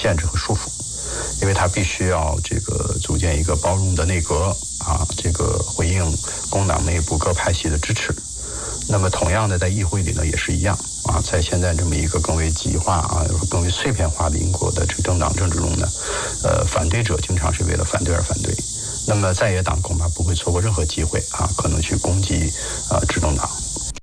限制和束缚，因为他必须要这个组建一个包容的内阁啊，这个回应工党内部各派系的支持。那么同样的，在议会里呢也是一样啊，在现在这么一个更为极化啊、更为碎片化的英国的这个政党政治中呢，反对者经常是为了反对而反对。那么在野党恐怕不会错过任何机会啊，可能去攻击执政党。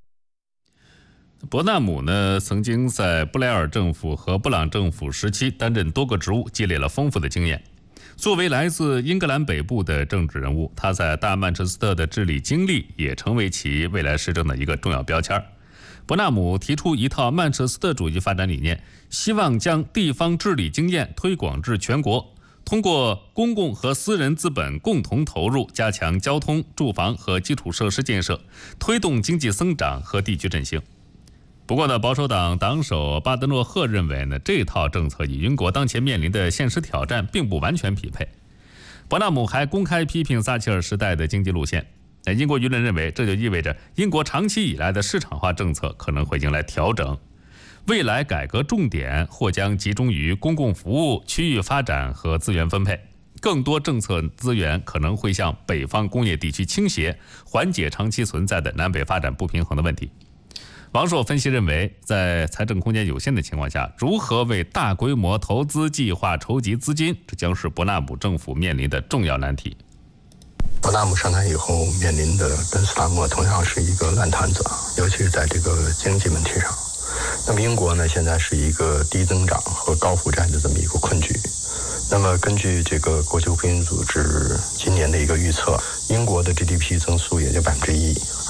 伯纳姆呢，曾经在布莱尔政府和布朗政府时期担任多个职务，积累了丰富的经验。作为来自英格兰北部的政治人物，他在大曼彻斯特的治理经历也成为其未来施政的一个重要标签。伯纳姆提出一套曼彻斯特主义发展理念，希望将地方治理经验推广至全国，通过公共和私人资本共同投入，加强交通、住房和基础设施建设，推动经济增长和地区振兴。不过呢，保守党党首巴德诺赫认为呢，这套政策与英国当前面临的现实挑战并不完全匹配。伯纳姆还公开批评撒切尔时代的经济路线。英国舆论认为，这就意味着英国长期以来的市场化政策可能会迎来调整，未来改革重点或将集中于公共服务、区域发展和资源分配，更多政策资源可能会向北方工业地区倾斜，缓解长期存在的南北发展不平衡的问题。王朔分析认为，在财政空间有限的情况下，如何为大规模投资计划筹集资金，这将是伯纳姆政府面临的重要难题。 伯纳姆上台以后面临的跟斯塔默同样是一个烂摊子，尤其是在这个经济问题上。那么英国呢，现在是一个低增长和高负债的这么一个困局。那么根据这个国际货币组织今年的一个预测，英国的 GDP 增速也就1%，